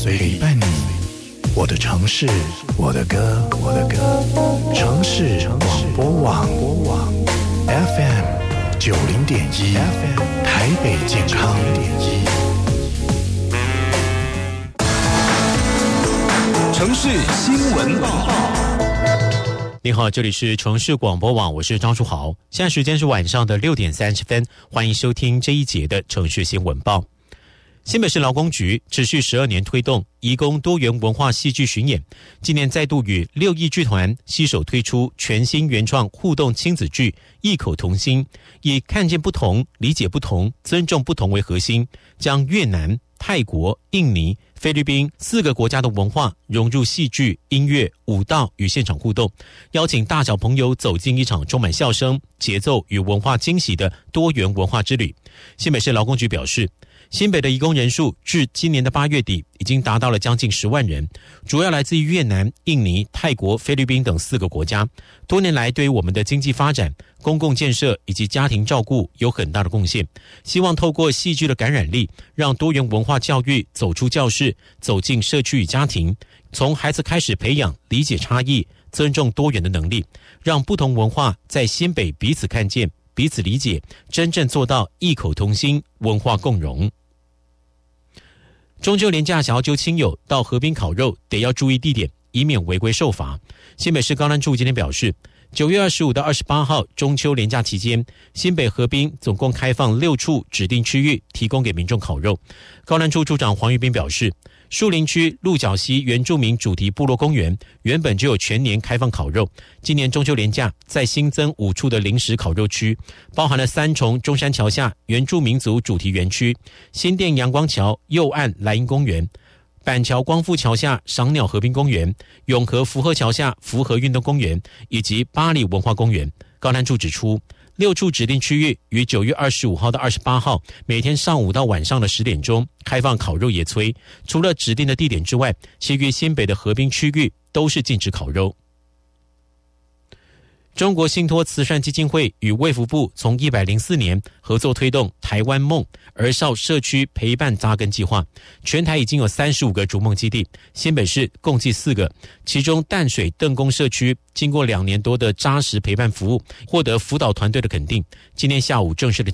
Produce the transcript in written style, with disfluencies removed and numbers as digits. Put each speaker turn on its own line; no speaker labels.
陪伴你，我的城市，我的歌，我的歌。城市广播网 FM90.1 台北健康
城市新闻报。
你好，这里是城市广播网，我是张淑豪。现在时间是晚上的6点30分，欢迎收听这一节的城市新闻报。新北市劳工局持续12年推动移工多元文化戏剧巡演，今年再度与6艺剧团携手推出全新原创互动亲子剧《异口同心》，以看见不同、理解不同、尊重不同为核心，将越南、泰国、印尼、菲律宾4个国家的文化融入戏剧、音乐、舞蹈与现场互动，邀请大小朋友走进一场充满笑声、节奏与文化惊喜的多元文化之旅。新北市劳工局表示，新北的移工人数至今年的8月底已经达到了将近10万人，主要来自于越南、印尼、泰国、菲律宾等4个国家，多年来对于我们的经济发展、公共建设以及家庭照顾有很大的贡献。希望透过戏剧的感染力，让多元文化教育走出教室，走进社区与家庭，从孩子开始培养理解差异、尊重多元的能力，让不同文化在新北彼此看见、彼此理解，真正做到异口同心、文化共融。中秋连假想要揪亲友到河滨烤肉，得要注意地点，以免违规受罚。新北市高澜处今天表示，9月25到28号中秋连假期间，新北河滨总共开放6处指定区域，提供给民众烤肉。高澜处处长黄玉斌表示，树林区鹿角溪原住民主题部落公园原本就有全年开放烤肉，今年中秋连假再新增5处的临时烤肉区，包含了三重中山桥下原住民族主题园区、新店阳光桥右岸莱茵公园、板桥光复桥下赏鸟河滨公园、永和福和桥下福和运动公园以及巴黎文化公园。高澜处指出，6处指定区域于9月25号到28号每天上午到晚上的10点钟开放烤肉野炊，除了指定的地点之外，其余新北的河滨区域都是禁止烤肉。中国信托慈善基金会与卫福部从104年合作推动台湾梦儿少社区陪伴扎根计划，全台已经有35个逐梦基地，新北市共计4个，其中淡水邓公社区经过2年多的扎实陪伴服务，获得辅导团队的肯定，今天下午正式的